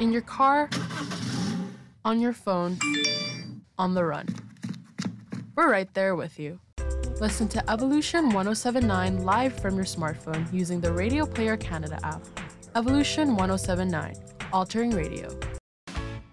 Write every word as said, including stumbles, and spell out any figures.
In your car, on your phone, on the run. We're right there with you. Listen to Evolution one oh seven point nine live from your smartphone using the Radio Player Canada app. Evolution one oh seven point nine, altering radio.